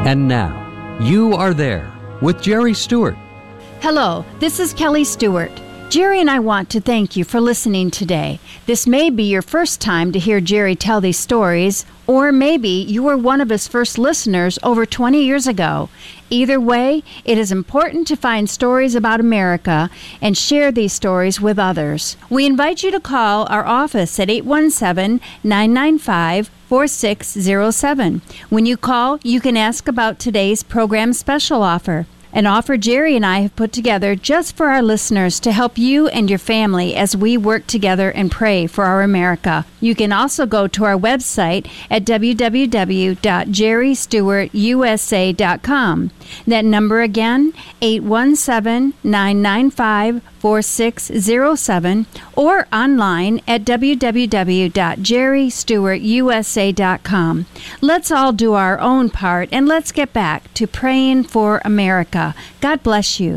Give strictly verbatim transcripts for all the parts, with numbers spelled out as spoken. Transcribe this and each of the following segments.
And now, You Are There with Jerry Stewart. Hello, this is Kelly Stewart. Jerry and I want to thank you for listening today. This may be your first time to hear Jerry tell these stories, or maybe you were one of his first listeners over twenty years ago. Either way, it is important to find stories about America and share these stories with others. We invite you to call our office at eight one seven, nine nine five, four six zero seven. When you call, you can ask about today's program special offer, an offer Jerry and I have put together just for our listeners to help you and your family as we work together and pray for our America. You can also go to our website at w w w dot jerry stewart u s a dot com. That number again, eight one seven, nine nine five, four six zero seven, or online at w w w dot jerry stewart u s a dot com. Let's all do our own part, and let's get back to praying for America. God bless you.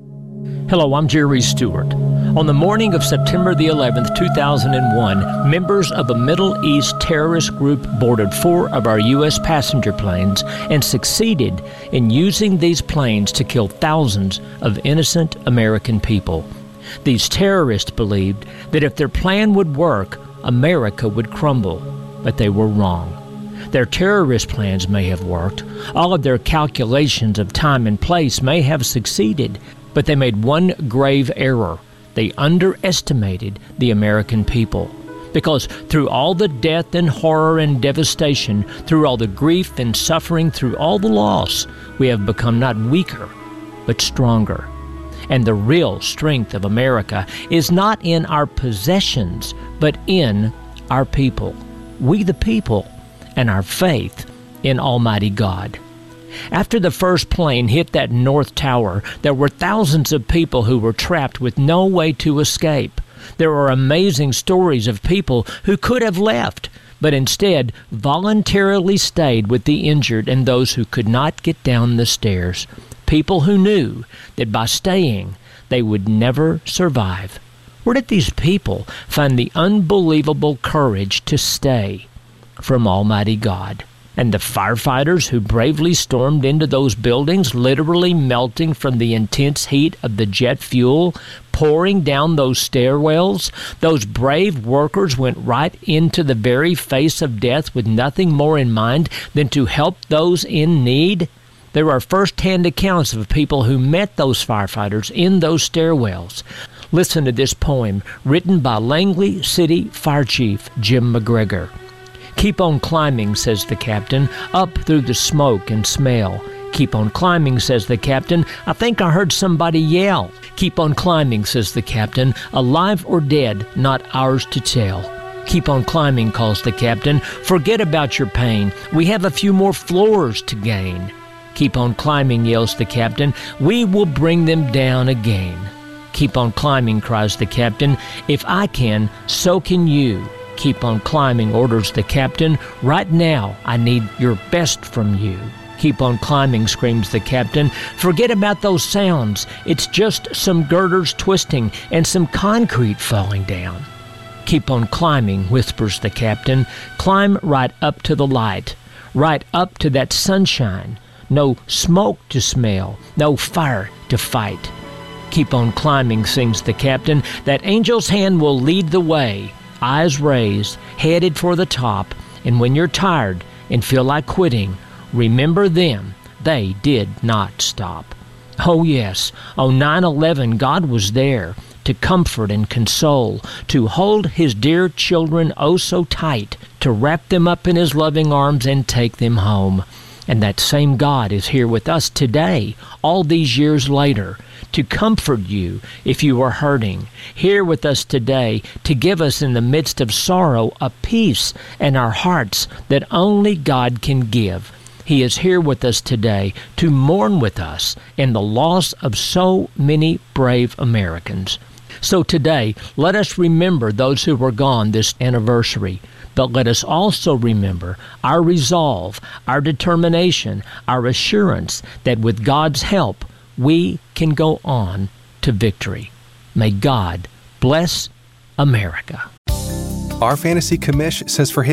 Hello, I'm Jerry Stewart. On the morning of September the eleventh, two thousand one, members of a Middle East terrorist group boarded four of our U S passenger planes and succeeded in using these planes to kill thousands of innocent American people. These terrorists believed that if their plan would work, America would crumble, but they were wrong. Their terrorist plans may have worked. All of their calculations of time and place may have succeeded, but they made one grave error. They underestimated the American people. Because through all the death and horror and devastation, through all the grief and suffering, through all the loss, we have become not weaker, but stronger. And the real strength of America is not in our possessions, but in our people. We the people, and our faith in Almighty God. After the first plane hit that North Tower, there were thousands of people who were trapped with no way to escape. There are amazing stories of people who could have left, but instead voluntarily stayed with the injured and those who could not get down the stairs. People who knew that by staying, they would never survive. Where did these people find the unbelievable courage to stay? From Almighty God. And the firefighters who bravely stormed into those buildings, literally melting from the intense heat of the jet fuel pouring down those stairwells, those brave workers went right into the very face of death with nothing more in mind than to help those in need. There are first-hand accounts of people who met those firefighters in those stairwells. Listen to this poem written by Langley City Fire Chief Jim McGregor. Keep on climbing, says the captain, up through the smoke and smell. Keep on climbing, says the captain. I think I heard somebody yell. Keep on climbing, says the captain. Alive or dead, not ours to tell. Keep on climbing, calls the captain. Forget about your pain. We have a few more floors to gain. Keep on climbing, yells the captain. We will bring them down again. Keep on climbing, cries the captain. If I can, so can you. Keep on climbing, orders the captain. Right now, I need your best from you. Keep on climbing, screams the captain. Forget about those sounds. It's just some girders twisting and some concrete falling down. Keep on climbing, whispers the captain. Climb right up to the light, right up to that sunshine. No smoke to smell, no fire to fight. Keep on climbing, sings the captain. That angel's hand will lead the way. Eyes raised, headed for the top, and when you're tired and feel like quitting, remember them. They did not stop. Oh yes, on nine eleven, God was there to comfort and console, to hold His dear children oh so tight, to wrap them up in His loving arms and take them home. And that same God is here with us today, all these years later, to comfort you if you are hurting. Here with us today to give us in the midst of sorrow a peace in our hearts that only God can give. He is here with us today to mourn with us in the loss of so many brave Americans. So today, let us remember those who were gone this anniversary. But let us also remember our resolve, our determination, our assurance that with God's help, we can go on to victory. May God bless America. Our fantasy commish says for him,